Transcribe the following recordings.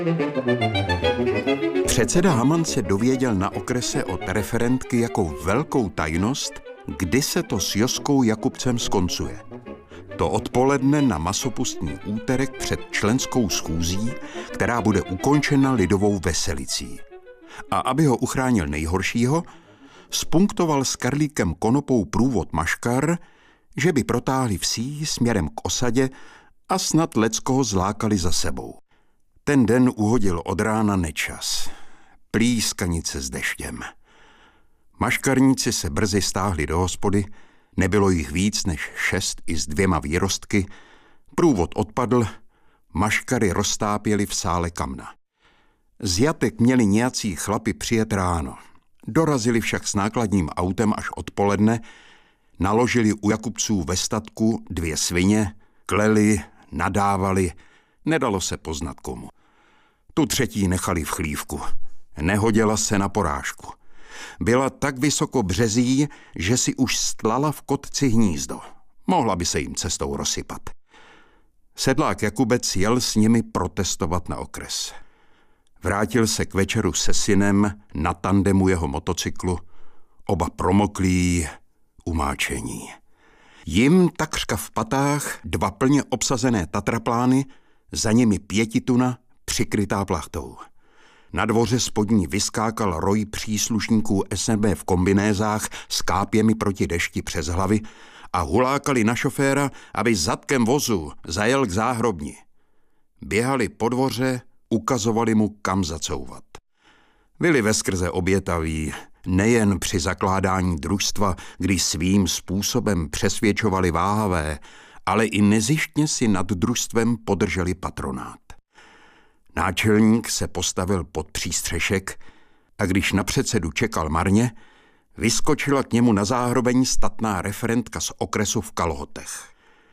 Předseda Haman se dověděl na okrese od referentky jako velkou tajnost, kdy se to s Joskou Jakubcem skoncuje. To odpoledne na masopustní úterek před členskou schůzí, která bude ukončena lidovou veselicí. A aby ho uchránil nejhoršího, spunktoval s Karlíkem Konopou průvod Maškar, že by protáhli vsí směrem k osadě a snad leckoho zlákali za sebou. Ten den uhodil od rána nečas. Plískanice s deštěm. Maškarníci se brzy stáhli do hospody, nebylo jich víc než 6 i s 2 výrostky, průvod odpadl, maškary roztápěli v sále Kamna. Z jatek měli nějací chlapi přijet ráno. Dorazili však s nákladním autem až odpoledne, naložili u Jakubců ve statku 2 svině, kleli, nadávali, nedalo se poznat komu. Tu třetí nechali v chlívku. Nehodila se na porážku. Byla tak vysoko březí, že si už stlala v kotci hnízdo. Mohla by se jim cestou rozsypat. Sedlák Jakubec jel s nimi protestovat na okres. Vrátil se k večeru se synem na tandemu jeho motocyklu, oba promoklí, umáčení. Jim takřka v patách 2 plně obsazené tatraplány, za nimi 5 tuna přikrytá plachtou. Na dvoře spodní vyskákal roj příslušníků SNB v kombinézách s kápěmi proti dešti přes hlavy a hulákali na šoféra, aby zadkem vozu zajel k záhrobni. Běhali po dvoře, ukazovali mu, kam zacouvat. Byli veskrze obětaví, nejen při zakládání družstva, kdy svým způsobem přesvědčovali váhavé, ale i nezištně si nad družstvem podrželi patronát. Náčelník se postavil pod přístřešek a když na předsedu čekal marně, vyskočila k němu na záhrobeň statná referentka z okresu v kalhotech.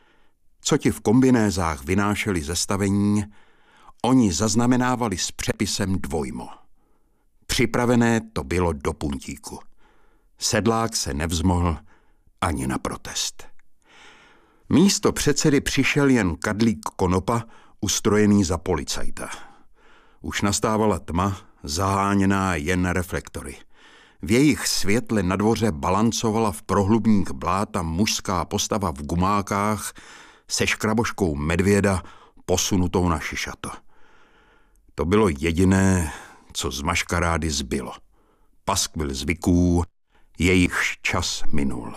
Co ti v kombinézách vynášeli ze stavení, oni zaznamenávali s přepisem dvojmo. Připravené to bylo do puntíku. Sedlák se nevzmohl ani na protest. Místo předsedy přišel jen Karlík Konopa, ustrojený za policajta. Už nastávala tma, zaháněná jen reflektory. V jejich světle na dvoře balancovala v prohlubních bláta mužská postava v gumákách se škraboškou medvěda posunutou na šišato. To bylo jediné, co z maškarády zbylo. Paskvil zvyků, jejichž čas minul.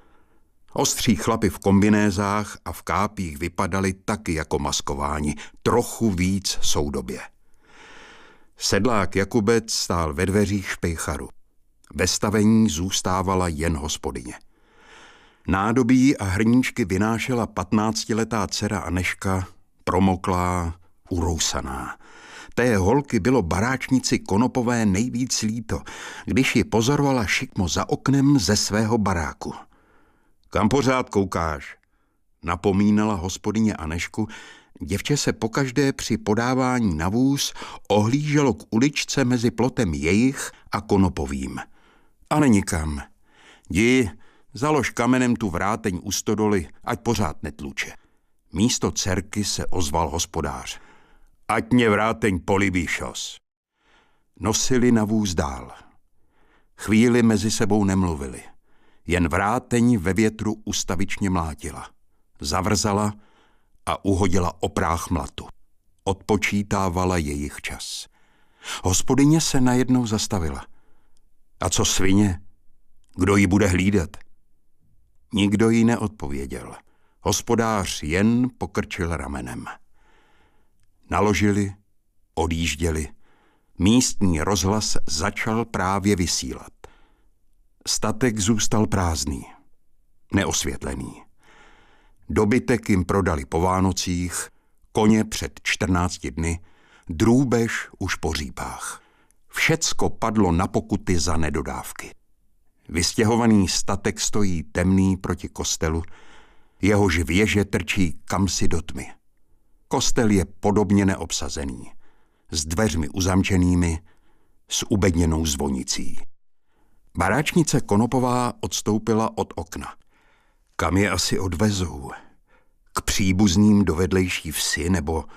Ostří chlapi v kombinézách a v kápích vypadali taky jako maskováni, trochu víc soudobě. Sedlák Jakubec stál ve dveřích špejcharu. Ve stavení zůstávala jen hospodyně. Nádobí a hrníčky vynášela 15letá dcera Anežka, promoklá, urousaná. Té holky bylo baráčnici Konopové nejvíc líto, když ji pozorovala šikmo za oknem ze svého baráku. Kam pořád koukáš? Napomínala hospodyně Anežku. Děvče se pokaždé při podávání na vůz ohlíželo k uličce mezi plotem jejich a Konopovým. Ale nikam. Jdi, založ kamenem tu vráteň u stodoly, ať pořád netluče. Místo dcerky se ozval hospodář. Ať mě vráteň polibí šos. Nosili na vůz dál. Chvíli mezi sebou nemluvili. Jen vráteň ve větru ustavičně mlátila. Zavrzala a uhodila o práh mlatu. Odpočítávala jejich čas. Hospodyně se najednou zastavila. A co svině? Kdo ji bude hlídat? Nikdo jí neodpověděl. Hospodář jen pokrčil ramenem. Naložili, odjížděli. Místní rozhlas začal právě vysílat. Statek zůstal prázdný, neosvětlený. Dobytek jim prodali po Vánocích, koně před 14 dny, drůbež už po řípách. Všecko padlo na pokuty za nedodávky. Vystěhovaný statek stojí temný proti kostelu, jehož věže trčí kamsi do tmy. Kostel je podobně neobsazený, s dveřmi uzamčenými, s ubedněnou zvonicí. Baráčnice Konopová odstoupila od okna. Kam je asi odvezou? K příbuzným do vedlejší vsi nebo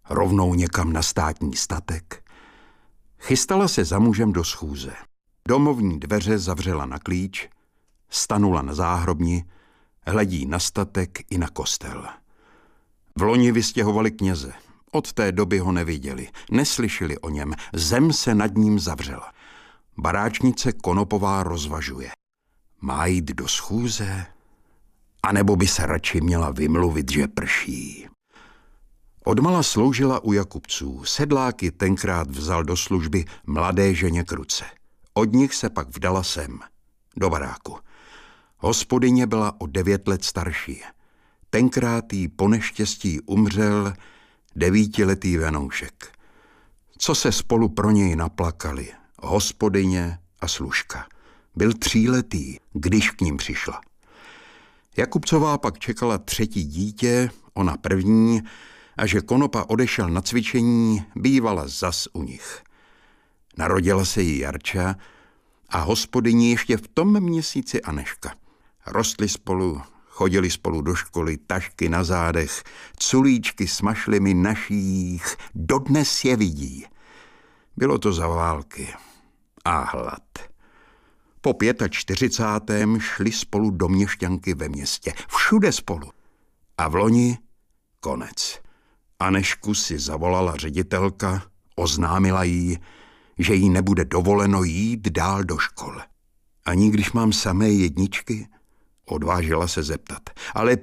Rovnou někam na státní statek? Chystala se za mužem do schůze. Domovní dveře zavřela na klíč, stanula na záhrobni, hledí na statek i na kostel. Vloni vystěhovali kněze. Od té doby ho neviděli, neslyšeli o něm, zem se nad ním zavřela. Baráčnice Konopová rozvažuje. Má jít do schůze? A nebo by se radši měla vymluvit, že prší. Odmala sloužila u Jakubců. Sedláky tenkrát vzal do služby mladé ženě Kruce. Od nich se pak vdala sem, do baráku. Hospodyně byla o 9 let starší. Tenkrát jí po neštěstí umřel 9letý venoušek. Co se spolu pro něj naplakali, hospodyně a služka. Byl 3letý, když k ním přišla. Jakubcová pak čekala 3. dítě, ona první, a že Konopa odešel na cvičení, bývala zas u nich. Narodila se jí Jarča a hospodyni ještě v tom měsíci Anežka. Rostli spolu, chodili spolu do školy, tašky na zádech, culíčky s mašlemi na šíjích, dodnes je vidí. Bylo to za války a hlad. Po 45. šli spolu do měšťanky ve městě, všude spolu. A vloni konec. Anežku si zavolala ředitelka, oznámila jí, že jí nebude dovoleno jít dál do škol. Ani když mám samé jedničky? Odvážila se zeptat. Ale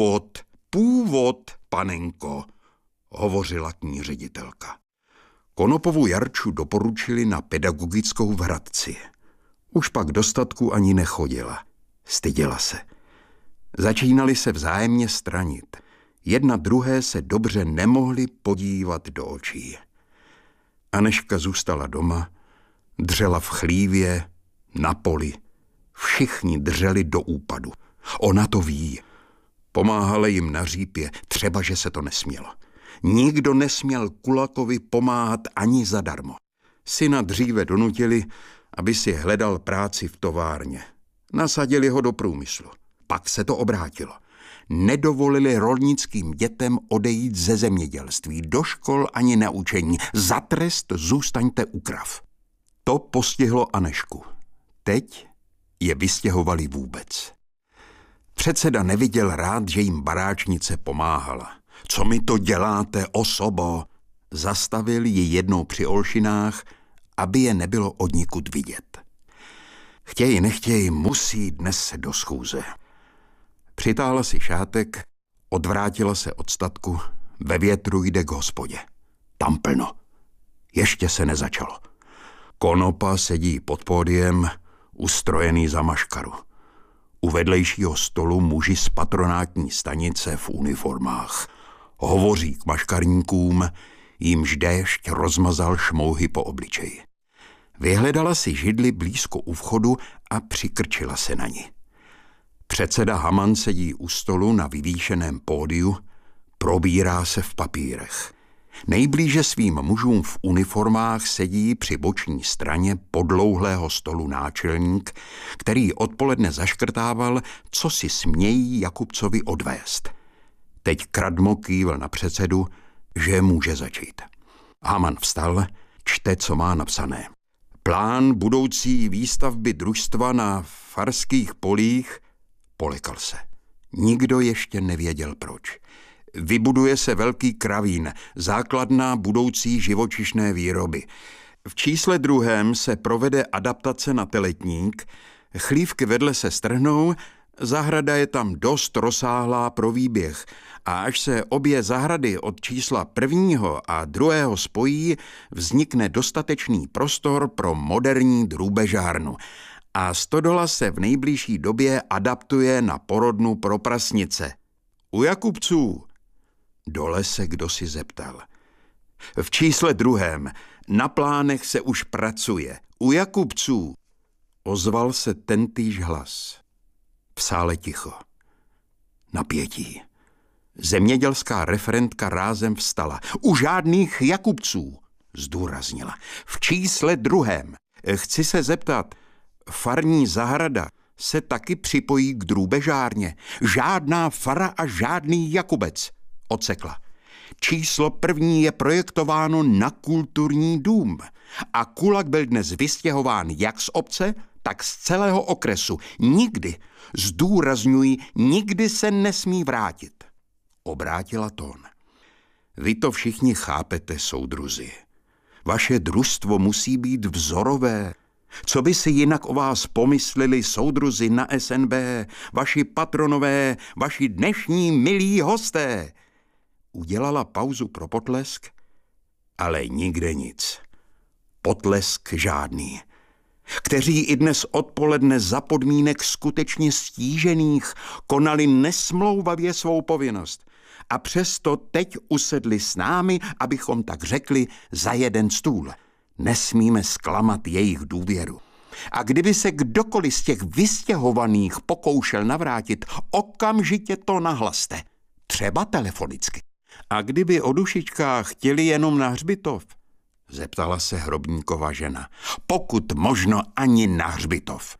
původ, panenko, hovořila k ní ředitelka. Konopovu Jarču doporučili na pedagogickou v Hradci. Už pak do statku ani nechodila. Styděla se. Začínali se vzájemně stranit. Jedna druhé se dobře nemohli podívat do očí. Anežka zůstala doma, dřela v chlívě, na poli. Všichni dřeli do úpadu. Ona to ví. Pomáhala jim na řípě, třeba že se to nesmělo. Nikdo nesměl Kulakovi pomáhat ani zadarmo. Syna dříve donutili, aby si hledal práci v továrně. Nasadili ho do průmyslu. Pak se to obrátilo. Nedovolili rolnickým dětem odejít ze zemědělství, do škol ani na učení. Za trest zůstaňte u krav. To postihlo Anežku. Teď je vystěhovali vůbec. Předseda neviděl rád, že jim baráčnice pomáhala. Co mi to děláte, osobo? Zastavil ji jednou při Olšinách, aby je nebylo odnikud vidět. Chtějí, nechtějí, musí dnes se do schůze. Přitáhla si šátek, odvrátila se od statku, ve větru jde k hospodě. Tam plno. Ještě se nezačalo. Konopa sedí pod pódiem, ustrojený za maškaru. U vedlejšího stolu muži z patronátní stanice v uniformách. Hovoří k maškarníkům, jímž déšť rozmazal šmouhy po obličeji. Vyhledala si židli blízko u vchodu a přikrčila se na ní. Předseda Haman sedí u stolu na vyvýšeném pódiu, probírá se v papírech. Nejblíže svým mužům v uniformách sedí při boční straně podlouhlého stolu náčelník, který odpoledne zaškrtával, co si smějí Jakubcovi odvést. Teď kradmo kývl na předsedu, že může začít. Haman vstal, čte, co má napsané. Plán budoucí výstavby družstva na farských polích. Polekal se. Nikdo ještě nevěděl proč. Vybuduje se velký kravín, základna budoucí živočišné výroby. V čísle 2. se provede adaptace na teletník, chlívky vedle se strhnou, zahrada je tam dost rozsáhlá pro výběh a až se obě zahrady od čísla 1. a 2. spojí, vznikne dostatečný prostor pro moderní drůbežárnu. A stodola se v nejbližší době adaptuje na porodnu pro prasnice. U Jakubců. Dole se kdosi zeptal. V čísle 2. na plánech se už pracuje. U Jakubců. Ozval se tentýž hlas. V sále ticho. Napětí. Zemědělská referentka rázem vstala. U žádných Jakubců, zdůraznila. V čísle 2. Chci se zeptat, farní zahrada se taky připojí k drůbežárně. Žádná fara a žádný Jakubec, odsekla. Číslo 1 je projektováno na kulturní dům a kulak byl dnes vystěhován jak z obce, tak z celého okresu. Nikdy, zdůrazňuji, nikdy se nesmí vrátit. Obrátila tón. Vy to všichni chápete, soudruzi. Vaše družstvo musí být vzorové. Co by si jinak o vás pomysleli soudruzi na SNB, vaši patronové, vaši dnešní milí hosté? Udělala pauzu pro potlesk, ale nikde nic. Potlesk žádný. Kteří i dnes odpoledne za podmínek skutečně stížených konali nesmlouvavě svou povinnost. A přesto teď usedli s námi, abychom tak řekli, za jeden stůl. Nesmíme zklamat jejich důvěru. A kdyby se kdokoliv z těch vystěhovaných pokoušel navrátit, okamžitě to nahlaste. Třeba telefonicky. A kdyby o dušičkách chtěli jenom na hřbitov? Zeptala se hrobníkova žena. Pokud možno ani na hřbitov.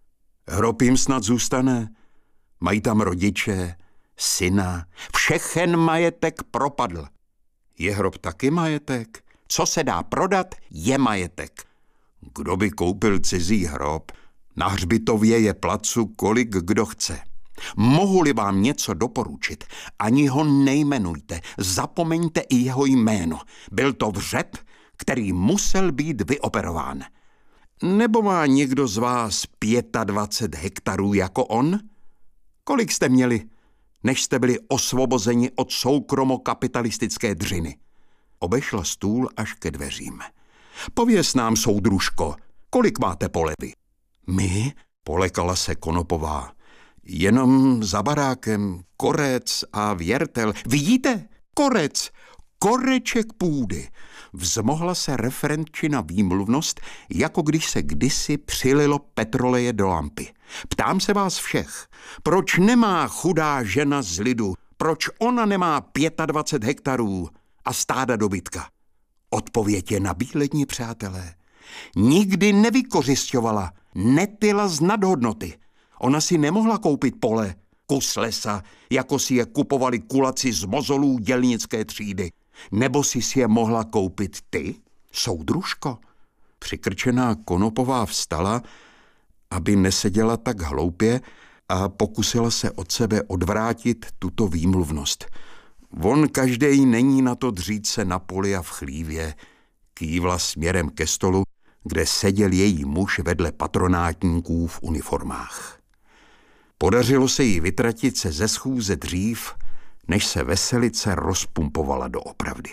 Hrob jim snad zůstane. Mají tam rodiče, syna. Všechen majetek propadl. Je hrob taky majetek? Co se dá prodat, je majetek. Kdo by koupil cizí hrob? Na hřbitově je placu, kolik kdo chce. Mohu-li vám něco doporučit, ani ho nejmenujte, zapomeňte i jeho jméno. Byl to vřet, který musel být vyoperován. Nebo má někdo z vás 25 hektarů jako on? Kolik jste měli, než jste byli osvobozeni od soukromokapitalistické dřiny? Obešla stůl až ke dveřím. Pověz nám, soudružko, kolik máte polevy? My? Polekala se Konopová. Jenom za barákem, korec a věrtel. Vidíte? Korec, koreček půdy. Vzmohla se referentčina výmluvnost, jako když se kdysi přililo petroleje do lampy. Ptám se vás všech, proč nemá chudá žena z lidu, proč ona nemá 25 hektarů a stáda dobytka? Odpověď je nabíledni, přátelé. Nikdy nevykořisťovala, netyla z nadhodnoty. Ona si nemohla koupit pole, kus lesa, jako si je kupovali kulaci z mozolů dělnické třídy. Nebo si je mohla koupit ty, soudružko? Přikrčená Konopová vstala, aby neseděla tak hloupě, a pokusila se od sebe odvrátit tuto výmluvnost. On každej není na to dřít se na poli a v chlívě. Kývla směrem ke stolu, kde seděl její muž vedle patronátníků v uniformách. Podařilo se jí vytratit se ze schůze dřív, než se veselice rozpumpovala doopravdy.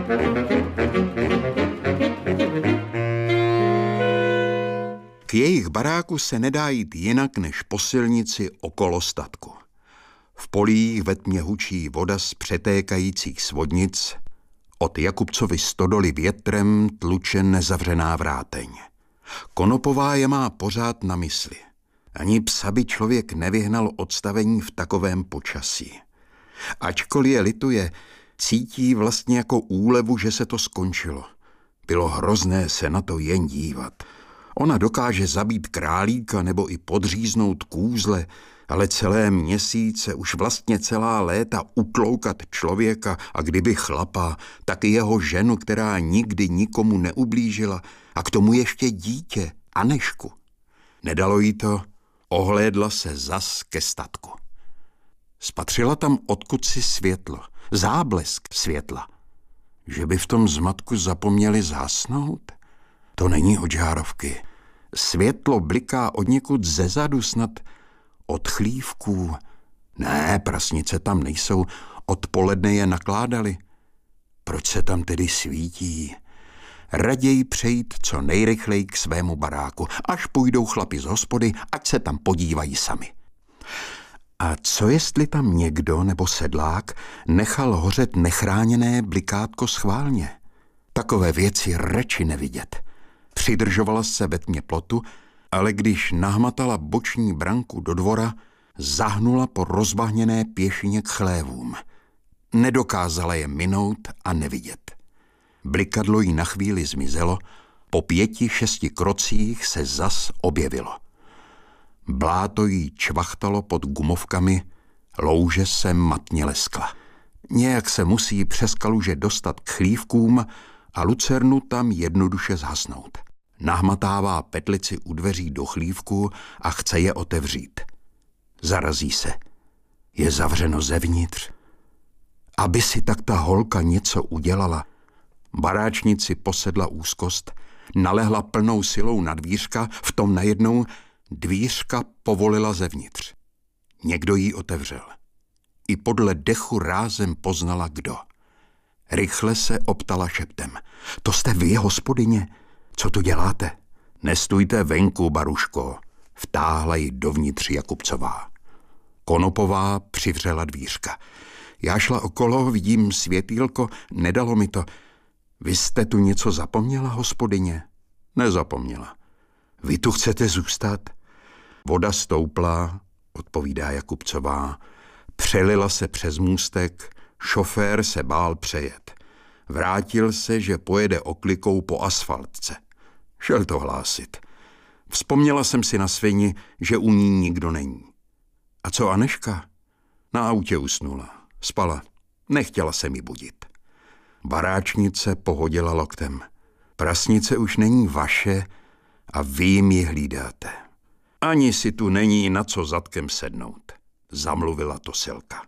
K jejich baráku se nedá jít jinak než po silnici okolo statku. V polích ve tmě hučí voda z přetékajících svodnic, od Jakubcovy stodoly větrem tluče nezavřená vráteň. Konopová je má pořád na mysli. Ani psa by člověk nevyhnal odstavení v takovém počasí. Ačkoliv je lituje, cítí vlastně jako úlevu, že se to skončilo. Bylo hrozné se na to jen dívat. Ona dokáže zabít králíka nebo i podříznout kůzle, ale celé měsíce, už vlastně celá léta utloukat člověka, a kdyby chlapa, tak i jeho ženu, která nikdy nikomu neublížila, a k tomu ještě dítě, Anešku. Nedalo jí to, ohlédla se zas ke statku. Spatřila tam odkud si světlo, záblesk světla. Že by v tom zmatku zapomněli zhasnout? To není od žárovky. Světlo bliká odněkud zezadu, snad od chlívků. Ne, prasnice tam nejsou, odpoledne je nakládali. Proč se tam tedy svítí? Raději přejít co nejrychleji k svému baráku, až půjdou chlapi z hospody, ať se tam podívají sami. A co jestli tam někdo nebo sedlák nechal hořet nechráněné blikátko schválně? Takové věci radši nevidět. Přidržovala se ve tmě plotu, ale když nahmatala boční branku do dvora, zahnula po rozbahněné pěšině k chlévům. Nedokázala je minout a nevidět. Blikadlo jí na chvíli zmizelo, po 5-6 krocích se zas objevilo. Bláto jí čvachtalo pod gumovkami, louže se matně leskla. Nějak se musí přes kaluže dostat k chlívkům a lucernu tam jednoduše zhasnout. Nahmatává petlici u dveří do chlívku a chce je otevřít. Zarazí se. Je zavřeno zevnitř. Aby si tak ta holka něco udělala. Baráčnici posedla úzkost, nalehla plnou silou na dvířka, v tom najednou dvířka povolila zevnitř. Někdo jí otevřel. I podle dechu rázem poznala, kdo. Rychle se optala šeptem. To jste vy, hospodyně? Co tu děláte? Nestůjte venku, Baruško, vtáhla ji dovnitř Jakubcová. Konopová přivřela dvířka. Já šla okolo, vidím světýlko, nedalo mi to. Vy jste tu něco zapomněla, hospodyně? Nezapomněla. Vy tu chcete zůstat? Voda stoupla, odpovídá Jakubcová. Přelila se přes můstek, šofér se bál přejet. Vrátil se, že pojede oklikou po asfaltce. Šel to hlásit. Vzpomněla jsem si na svini, že u ní nikdo není. A co Aneška? Na autě usnula. Spala. Nechtěla se mi budit. Baráčnice pohodila loktem. Prasnice už není vaše a vy jim ji hlídáte. Ani si tu není na co zadkem sednout, zamluvila Tosilka.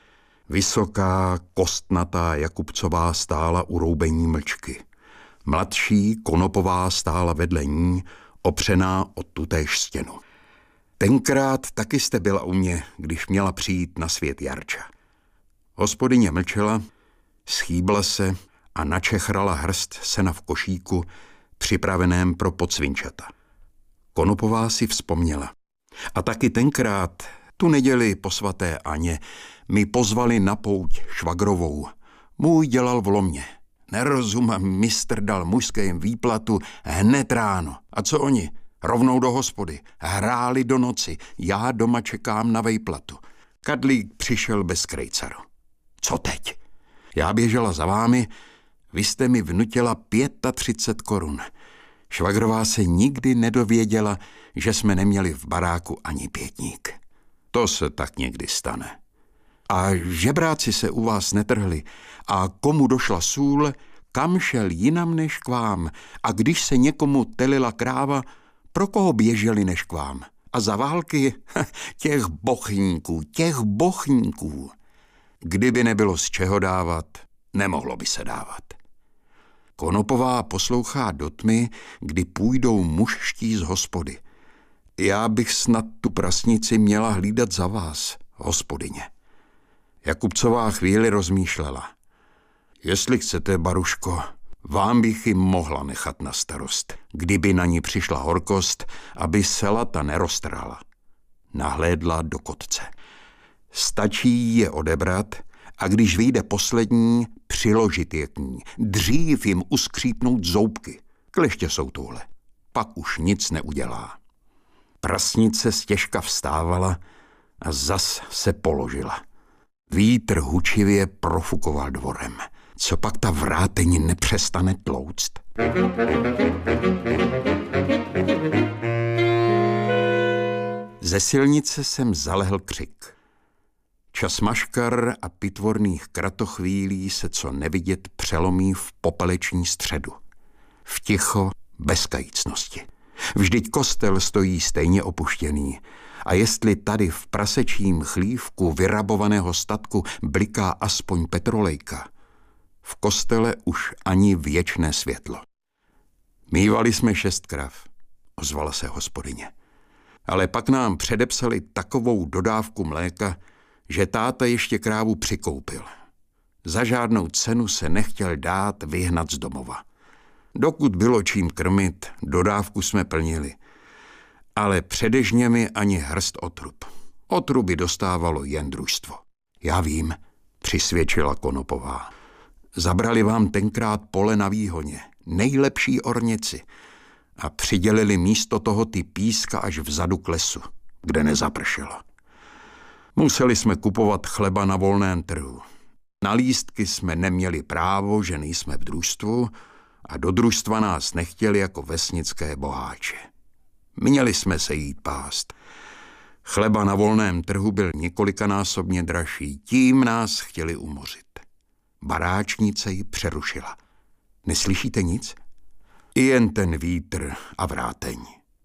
Vysoká, kostnatá Jakubcová stála u roubení mlčky. Mladší Konopová stála vedle ní, opřená o tutéž stěnu. Tenkrát taky jste byla u mě, když měla přijít na svět Jarča. Hospodyně mlčela, schýbla se a načechrala hrst sena v košíku, připraveném pro podsvinčata. Konopová si vzpomněla. A taky tenkrát, tu neděli po svaté Aně, mi pozvali na pouť švagrovou. Můj dělal v Lomě. Nerozum, mistr dal mužským výplatu hned ráno. A co oni? Rovnou do hospody. Hráli do noci. Já doma čekám na vejplatu. Kadlík přišel bez krejcaru. Co teď? Já běžela za vámi, vy jste mi vnutila 35 korun. Švagrová se nikdy nedověděla, že jsme neměli v baráku ani pětník. To se tak někdy stane. A žebráci se u vás netrhli a komu došla sůl, kam šel jinam než k vám. A když se někomu telila kráva, pro koho běželi než k vám? A za války těch bochníků. Kdyby nebylo z čeho dávat, nemohlo by se dávat. Konopová poslouchá do tmy, kdy půjdou mužští z hospody. Já bych snad tu prasnici měla hlídat za vás, hospodyně. Jakubcová chvíli rozmýšlela. Jestli chcete, Baruško, vám bych ji mohla nechat na starost, kdyby na ní přišla horkost, aby se lata neroztrhala. Nahlédla do kotce. Stačí je odebrat a když vyjde poslední, přiložit je k ní. Dřív jim uskřípnout zoubky. Kleště jsou tohle. Pak už nic neudělá. Prasnice stěžka vstávala a zas se položila. Vítr hučivě profukoval dvorem. Co pak ta vrátení nepřestane tlouct? Ze silnice jsem zalehl křik. Čas maškar a pitvorných kratochvílí se co nevidět přelomí v popeleční středu. V ticho bez kajícnosti. Vždyť kostel stojí stejně opuštěný a jestli tady v prasečím chlívku vyrabovaného statku bliká aspoň petrolejka, v kostele už ani věčné světlo. Mívali jsme 6 krav, ozvala se hospodyně. Ale pak nám předepsali takovou dodávku mléka, že táta ještě krávu přikoupil. Za žádnou cenu se nechtěl dát vyhnat z domova. Dokud bylo čím krmit, dodávku jsme plnili. Ale předežněmi ani hrst otrub. Otruby dostávalo jen družstvo. Já vím, přisvědčila Konopová. Zabrali vám tenkrát pole na Výhoně, nejlepší ornici, a přidělili místo toho ty píska až vzadu k lesu, kde nezapršelo. Museli jsme kupovat chleba na volném trhu. Na lístky jsme neměli právo, že nejsme v družstvu a do družstva nás nechtěli jako vesnické boháče. Měli jsme se jít pást. Chleba na volném trhu byl několikanásobně dražší, tím nás chtěli umořit. Baráčnice ji přerušila. Neslyšíte nic? Jen ten vítr a vráteň.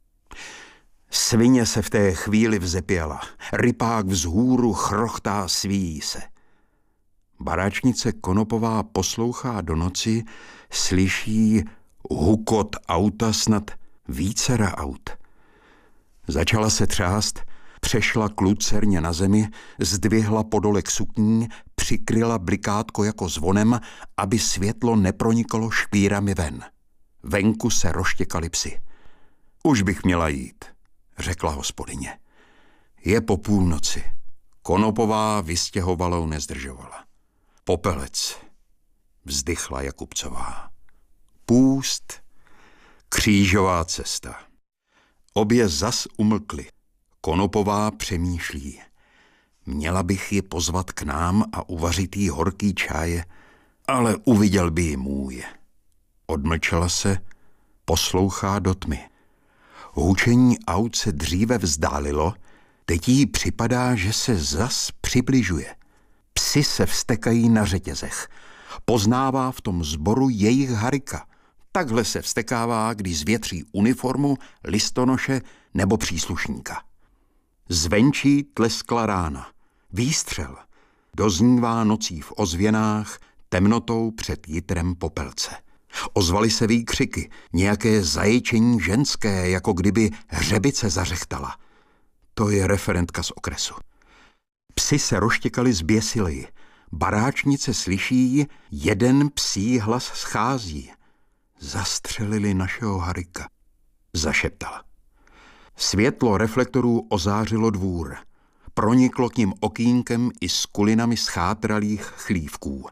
Svině se v té chvíli vzepěla. Rypák vzhůru chrochtá, svíjí se. Baráčnice Konopová poslouchá do noci, slyší hukot auta, snad vícera aut. Začala se třást, přešla k lucerně na zemi, zdvihla podolek sukní, přikryla blikátko jako zvonem, aby světlo nepronikalo špírami ven. Venku se rozštěkali psi. Už bych měla jít, řekla hospodyně. Je po půlnoci. Konopová vystěhovalou nezdržovala. Popelec, vzdychla Jakubcová. Půst, křížová cesta. Obě zas umlkly. Konopová přemýšlí. Měla bych ji pozvat k nám a uvařit jí horký čaj, ale uviděl by ji můj. Odmlčela se, poslouchá do tmy. Hučení aut se dříve vzdálilo, teď jí připadá, že se zas přibližuje. Psi se vztekají na řetězech. Poznává v tom sboru jejich Harika. Takhle se vztekává, když zvětří uniformu, listonoše nebo příslušníka. Zvenčí tleskla rána. Výstřel. Doznívá nocí v ozvěnách, temnotou před jitrem popelce. Ozvaly se výkřiky, nějaké zaječení ženské, jako kdyby hřebice zařechtala. To je referentka z okresu. Psi se rozštěkali zběsileji. Baráčnice slyší, jeden psí hlas schází. Zastřelili našeho Harika, zašeptala. Světlo reflektorů ozářilo dvůr. Proniklo k nim okýnkem i skulinami schátralých chlívků.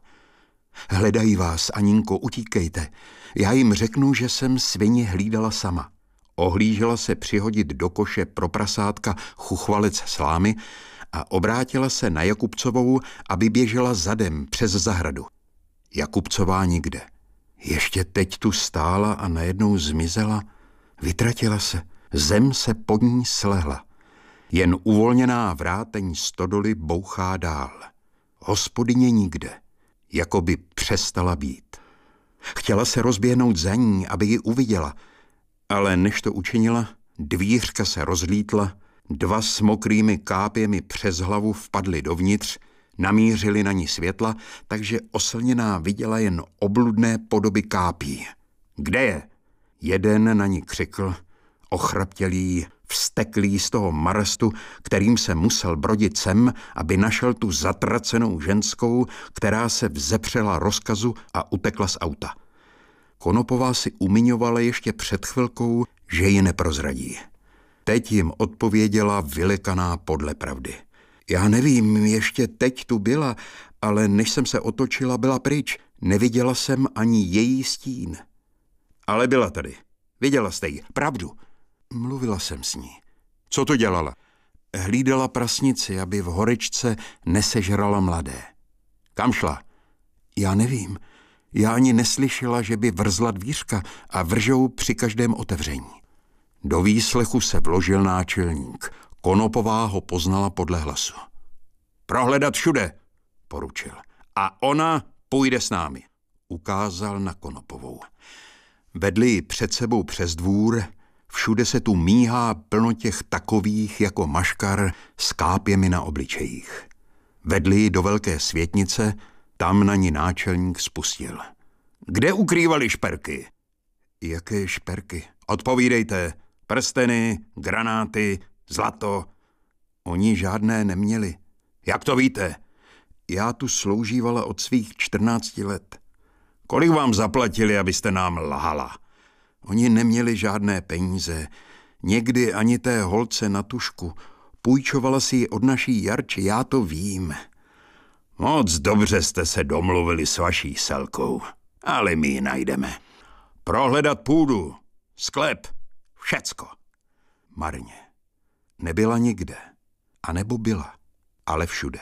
Hledají vás, Aninko, utíkejte. Já jim řeknu, že jsem svině hlídala sama. Ohlížela se přihodit do koše pro prasátka chuchvalec slámy a obrátila se na Jakubcovou, aby běžela zadem přes zahradu. Jakubcová nikde. Ještě teď tu stála a najednou zmizela. Vytratila se. Zem se pod ní slehla. Jen uvolněná vráteň stodoly bouchá dál. Hospodyně nikde. Jako by přestala být. Chtěla se rozběhnout za ní, aby ji uviděla, ale než to učinila, dvířka se rozlítla, dva s mokrými kápěmi přes hlavu vpadly dovnitř, namířili na ní světla, takže oslněná viděla jen obludné podoby kápí. Kde je? Jeden na ní křikl, ochraptělý, vzteklý z toho marastu, kterým se musel brodit sem, aby našel tu zatracenou ženskou, která se vzepřela rozkazu a utekla z auta. Konopová si umiňovala ještě před chvilkou, že ji neprozradí. Teď jim odpověděla vylekaná podle pravdy. Já nevím, ještě teď tu byla, ale než jsem se otočila, byla pryč. Neviděla jsem ani její stín. Ale byla tady. Viděla jste ji, pravdu. Mluvila jsem s ní. Co to dělala? Hlídala prasnici, aby v horečce nesežrala mladé. Kam šla? Já nevím. Já ani neslyšela, že by vrzla dvířka a vržou při každém otevření. Do výslechu se vložil náčelník. Konopová ho poznala podle hlasu. Prohledat všude, poručil. A ona půjde s námi. Ukázal na Konopovou. Vedli ji před sebou přes dvůr. Všude se tu míhá plno těch takových jako maškar s kápěmi na obličejích. Vedli ji do velké světnice, tam na ní náčelník spustil. Kde ukrývali šperky? Jaké šperky? Odpovídejte. Prsteny, granáty, zlato. Oni žádné neměli. Jak to víte? Já tu sloužívala od svých 14 let. Kolik vám zaplatili, abyste nám lhala? Oni neměli žádné peníze. Někdy ani té holce na tušku. Půjčovala si ji od naší Jarči, já to vím. Moc dobře jste se domluvili s vaší Selkou, ale my ji najdeme. Prohledat půdu, sklep, všecko. Marně. Nebyla nikde. A nebo byla, ale všude.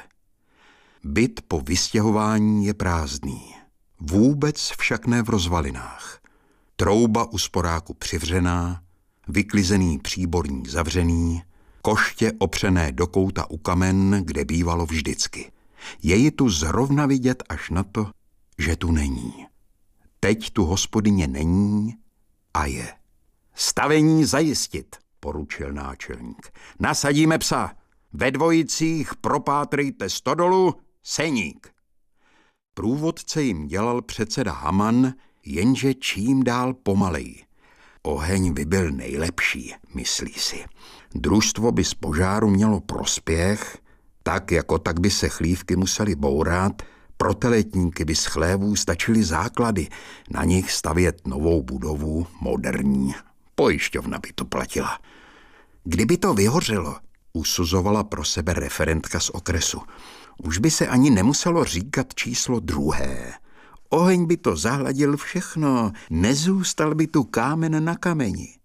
Byt po vystěhování je prázdný. Vůbec však ne v rozvalinách. Trouba u sporáku přivřená, vyklizený příborník zavřený, koště opřené do kouta u kamen, kde bývalo vždycky. Je ji tu zrovna vidět až na to, že tu není. Teď tu hospodyně není a je. Stavení zajistit, poručil náčelník. Nasadíme psa. Ve dvojicích propátrejte stodolu, seník. Průvodce jim dělal předseda Haman, jenže čím dál pomaleji. Oheň by byl nejlepší, myslí si. Družstvo by z požáru mělo prospěch, tak jako tak by se chlívky musely bourat, pro teletníky by z chlévů stačily základy, na nich stavět novou budovu, moderní. Pojišťovna by to platila. Kdyby to vyhořelo, usuzovala pro sebe referentka z okresu, už by se ani nemuselo říkat číslo 2. Oheň by to zahladil všechno, nezůstal by tu kámen na kameni.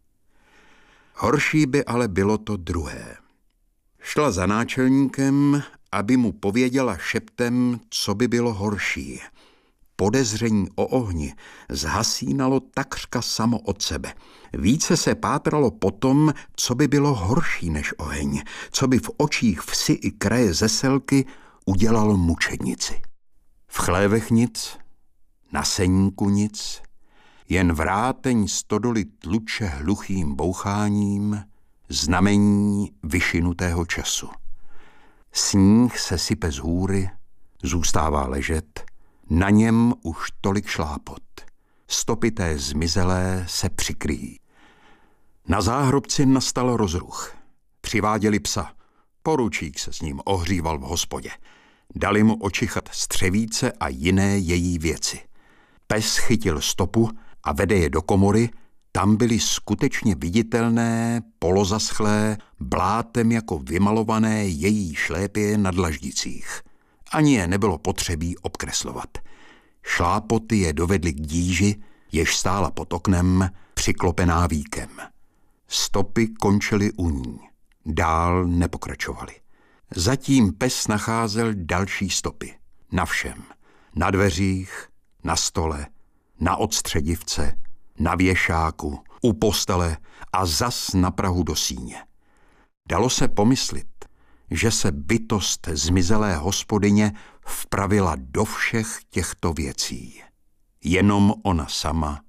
Horší by ale bylo to 2. Šla za náčelníkem, aby mu pověděla šeptem, co by bylo horší. Podezření o ohni zhasínalo takřka samo od sebe. Více se pátralo po tom, co by bylo horší než oheň, co by v očích vsi i kraje Zeselky udělalo mučednici. V chlévech nic, na seníku nic, jen vráteň stodoly tluče hluchým boucháním, znamení vyšinutého času. Sníh se sype z hůry, zůstává ležet, na něm už tolik šlápot. Stopy té zmizelé se přikryjí. Na záhrobci nastal rozruch. Přiváděli psa. Poručík se s ním ohříval v hospodě. Dali mu očichat střevíce a jiné její věci. Pes chytil stopu a vede je do komory. Tam byly skutečně viditelné, polozaschlé, blátem jako vymalované její šlépě na dlaždicích. Ani je nebylo potřebí obkreslovat. Šlápoty je dovedly k díži, jež stála pod oknem, přiklopená víkem. Stopy končily u ní. Dál nepokračovaly. Zatím pes nacházel další stopy. Na všem. Na dveřích, na stole, na odstředivce, na věšáku, u postele a zas na prahu do síně. Dalo se pomyslit, že se bytost zmizelé hospodyně vpravila do všech těchto věcí. Jenom ona sama